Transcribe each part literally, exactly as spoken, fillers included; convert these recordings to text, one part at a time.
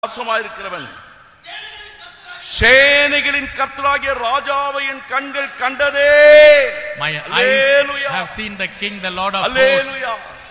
வாசமாயிருக்கிறவன் சேனைகளின் கர்த்தராகிய ராஜாவை என் கண்கள் கண்டதே. My eyes have seen the king, the Lord of hosts.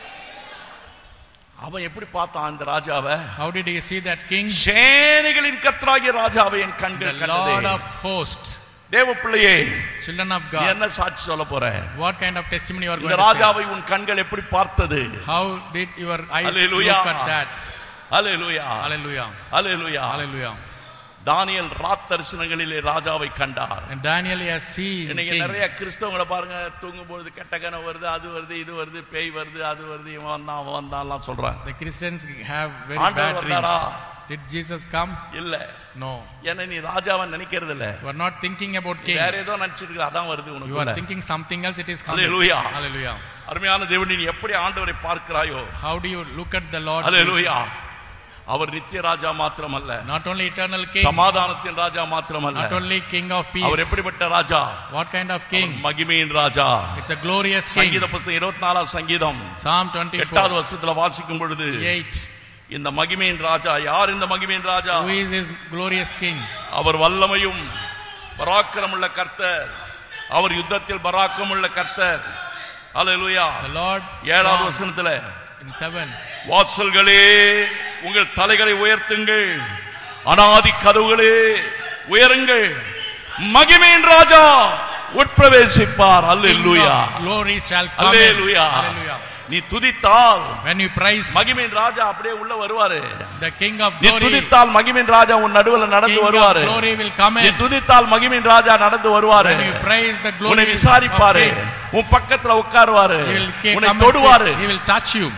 அவன் எப்படி பார்த்தான் அந்த ராஜாவை? How did he see that king? சேனைகளின் கர்த்தராகிய ராஜாவை என் கண்கள் கண்டதே. The Lord of hosts. தேவ பிள்ளையே, children of God, என்ன சாட்சி சொல்ல போற? What kind of testimony you are going இந்த to say? ராஜாவை உன் கண்கள் எப்படி பார்த்தது? How did your eyes look at that? Hallelujah, Hallelujah, hallelujah, Hallelujah. தானியேல் ராத் தரிசனங்களிலே ராஜாவை கண்டார். And Daniel has seen இன்னைக்கு king. நிறைய கிறிஸ்தவங்களை பாருங்க, தூங்கும்போது கெட்ட கனவு வருது, அது வருது, இது வருது, பேய் வருது, அது வருது, இவன் வந்தான் அவன் வந்தான்லாம் சொல்றாங்க. The Christians have very ஆண்டவர் bad வந்தாரா? dreams. Did Jesus come? இல்ல. No. ஏன்னா நீ ராஜாவை நினைக்கிறது இல்ல. You are not thinking about king. வேற ஏதோ நினைச்சிட்டு இருக்க, அதான் வருது உனக்கு. You are thinking something else, it is coming. Hallelujah. Hallelujah. அருமையான தேவனே, நீ எப்படி ஆண்டவரை பார்க்கிறாயோ? How do you look at the Lord? Hallelujah. அவர் நித்திய ராஜா மாத்திரமல்ல, Not only eternal king, சமாதானத்தின் ராஜா மாத்திரமல்ல, not only king of peace. அவர் எப்படிப்பட்ட ராஜா? What kind of king? மகிமையின் ராஜா. It's a glorious king. சங்கீத புத்தகம் இருபத்தி நாலாம் சங்கீதம் Psalm twenty-four எட்டாவது வசனத்துல வாசிக்கும் பொழுது, eight. இந்த மகிமையின் ராஜா யார்? இந்த மகிமையின் ராஜா Who is this glorious king? அவர் வல்லமையும் பராக்கிரமுள்ள கர்த்தர், அவர் யுத்தத்தில் பராக்கிரமுள்ள கர்த்தர். ஹல்லேலூயா. The Lord ஏழாவது strong. வசனத்துல, In seven. வாசல்களே உங்கள் தலைகளை உயர்த்துங்கள், அநாதி கதவுகளே உயருங்கள், மகிமையின் ராஜா உட்பிரவேசிப்பார். ஹல்லேலூயா. King of glory shall come in. Hallelujah. Hallelujah. நீ துதித்தால் When you praise, மகிமையின் ராஜா அப்படியே உள்ள வருவாரு. the king of நீ glory, துதித்தால் மகிமையின் ராஜா உன் நடுவுல நடந்து king of வருவாரு. glory will come நீ in. துதித்தால் மகிமையின் ராஜா நடந்து வருவாரு. When you praise the glory உன்னை of விசாரிப்பாரு, king, உன் பக்கத்துல உட்காருவாரு, he will come உன்னை and தொடுவாரு. sit. He will touch you.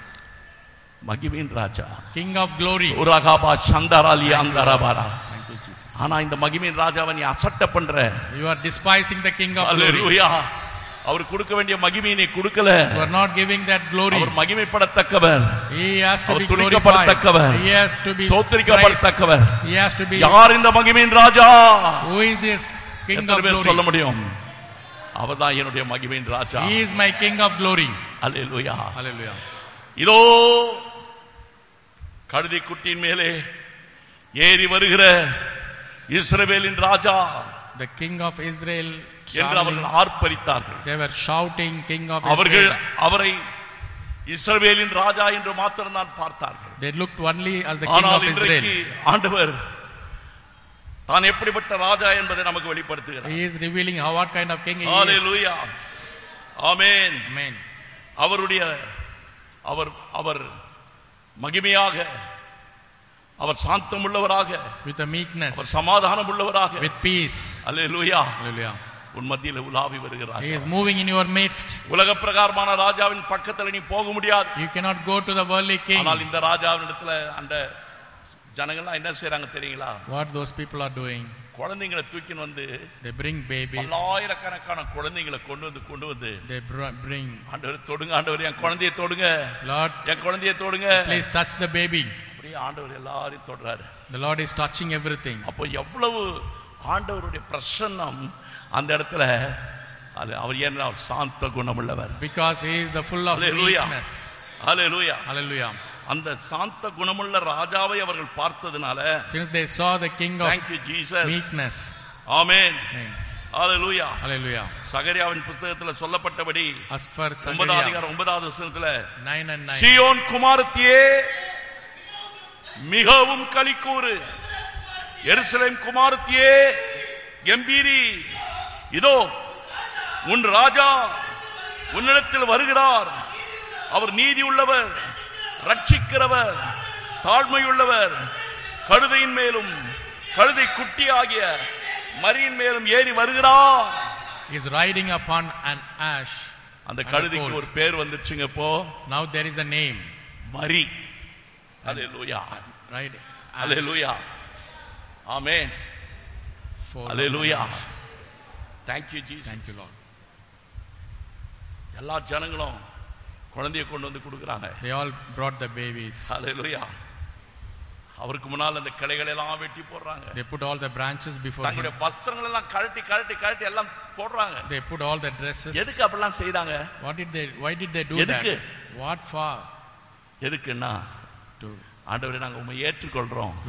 மகிமையின் ராஜா King of glory. உரகாபா சந்தராலி அந்தரபாரா. Thank you, Jesus. ஆனா இந்த மகிமையின் ராஜாவை நீ அசட்டை பண்ற. You are despising the king of glory. அல்லேலூயா. அவர் கொடுக்க வேண்டிய மகிமையை நீ கொடுக்கல. You are not giving that glory. Our மகிமைப்படத்தக்கவர், He has to our be glorified. துதிக்கப்படத்தக்கவர், He has to be praised. ஸ்தோத்திரிக்கப்படத்தக்கவர். He has to be. யார் இந்த மகிமையின் ராஜா? Who is this king எத்தனை of பேர் சொல்ல glory? முடியும்? அவர்தான் என்னுடைய மகிமையின் ராஜா. He is my king of glory. Hallelujah. Hallelujah. இதோ கழுதை குட்டியின் மேலே ஏறி வருகிற இஸ்ரவேலின் ராஜா The king of Israel. என்று அவர்கள் ஆர்ப்பரித்தார்கள். They were shouting, king of அவர்கள் Israel. அவரை இஸ்ரவேலின் ராஜா என்று மாத்திரம் தான் பார்த்தார்கள். They looked only as the king ஆனால் of இன்றைக்கு Israel. ஆண்டவர் தான் எப்படிப்பட்ட ராஜா என்பதை நமக்கு வெளிப்படுத்துகிறார். He is revealing how what kind of king he is. Hallelujah. Amen. Amen. அவருடைய அவர் அவர் மகிமையாக, அவர் சாந்தம் உள்ளவராக, With a meekness. அவர் சமாதானம் உள்ளவராக, With peace. Hallelujah, Hallelujah. உன் மத்தியில உலாவி வருகிறார். He is moving in your midst. உலக பிரகாரமான ராஜாவின் பக்கத்துல நீ போக முடியாது. You cannot go to the worldly king. ஆனால் இந்த ராஜாவினிடத்துல அந்த ஜனங்கள்லாம் என்ன செய்றாங்க தெரியுங்களா? What those people are doing? குழந்தைகளை தூக்கின்னு வந்து, They bring babies. பல்லாயிரக்கணக்கான குழந்தைகளை கொண்டு வந்து கொண்டு வந்து They br- bring. ஆண்டவர் தொடுங்க, ஆண்டவர் என் குழந்தையை தொடுங்க, Lord, என் குழந்தையை தொடுங்க. please touch the baby. அப்படியே ஆண்டவர் எல்லாரையும் தொடுறாரு. The Lord is touching everything. அப்போ எவ்வளவு ஆண்டவருடைய பிரசன்னம் அந்த இடத்துல. அது அவர் ஏன்னா சாந்த குணமுள்ளவர். Because he is the full of Hallelujah. meekness. Hallelujah. Hallelujah. அந்த சாந்த குணமுள்ள ராஜாவை அவர்கள் பார்த்ததுனால, Since they saw the king of thank you Jesus, meekness. Amen, Amen. Hallelujah. Hallelujah. சகரியாவின் புத்தகத்துல சொல்லப்பட்டபடி As for ஒன்பதாம் Zechariah அதிகாரம் ஒன்பதாவது வசனத்துல, nine and nine. சீயோன் குமாரத்தியே மிகவும் களிக்கூறு, எருசலேம் குமாரத்தியே கம்பீரி, இதோ உன் ராஜா உன்னிடத்தில் வருகிறார், அவர் நீதி உள்ளவர், ரட்சிக்கிறவர், தாழ்மையுள்ளவர், கழுதையின் மேலும் கழுதை குட்டி ஆகிய மரியின் மேலும் ஏறி வருகிறார். He is riding upon an ash. அந்த கழுதைக்கு ஒரு பேர் வந்துச்சுங்க. இப்போ Now there is a name. Marie. Hallelujah. Right? Hallelujah. Amen. For hallelujah. Thank you Jesus. Thank you, Lord. எல்லா ஜனங்களும் குழந்தையை கொண்டு வந்து கொடுக்குறாங்க. They all brought the babies. ஹல்லேலூயா. அவருக்கு முன்னால் அந்த கிளைகளை எல்லாம் வெட்டி போடுறாங்க. They put all the branches before him. தங்களுடைய வஸ்திரங்கள் எல்லாம் கழட்டி கழட்டி கழட்டி எல்லாம் போடுறாங்க. They put all the dresses. எதுக்கு அப்படிலாம் செய்தாங்க? What did they? Why did they do எதுக்கு? that? What for? எதுக்குன்னா To ஆண்டவரே நாங்கள் உம்மை ஏற்றுக்கொள்றோம்.